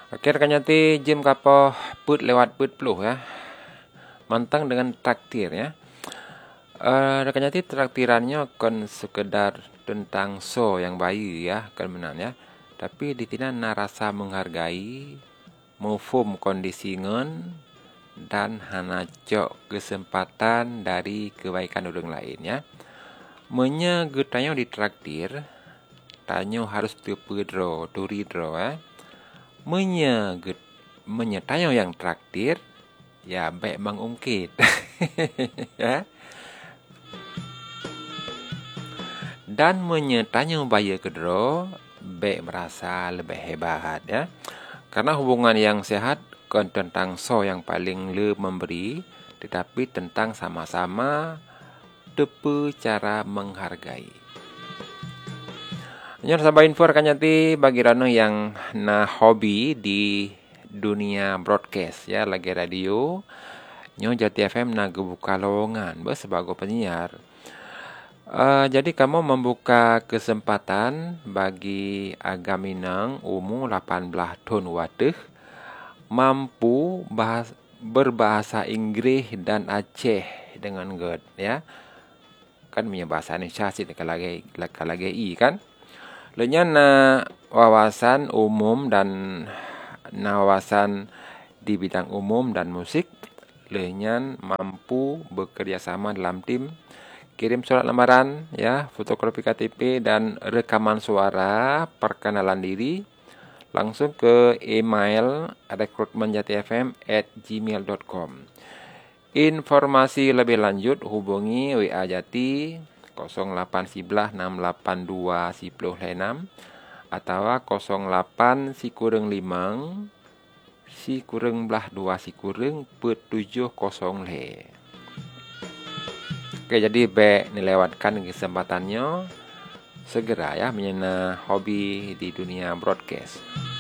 Oke, rekan nyati jam kapo put lewat put puluh ya. Mantang dengan traktir ya. Rekan nyati traktirannya kan sekedar tentang so yang bayi ya, kan benar ya. Tapi di tina narasa menghargai, mufum kondisi ngen dan hanacok kesempatan dari kebaikan orang lain ya. Menya getanya ditraktir, tanyo harus tepedro, turidro ya. Menyetanya yang traktir ya baik mengungkit ya. Dan menyetanya bayar kedro baik merasa lebih hebat ya. Karena hubungan yang sehat kan tentang so yang paling le memberi, tetapi tentang sama-sama tepe cara menghargai. Nyor sabah info rekan nyati bagi rano yang na hobi di dunia broadcast ya, lagi radio nyo Jati FM na gebuka lowongan sebagai penyiar. Jadi kamu membuka kesempatan bagi agaminang umur 18 tahun wateh mampu berbahasa Inggris dan Aceh dengan good ya. Kan punya bahasa Indonesia sih kalage i kan. Lenya na wawasan umum dan wawasan di bidang umum dan musik. Lenya mampu bekerja sama dalam tim, kirim surat lamaran ya, fotokopi KTP dan rekaman suara perkenalan diri langsung ke email rekrutmenjatifm@gmail.com. Informasi lebih lanjut hubungi WA Jati 0811682056 atau 08 sikureng 5 sikureng belah 2 sikureng put 700 le. Oke, jadi dilewatkan kesempatannya segera ya menyena hobi di dunia broadcast.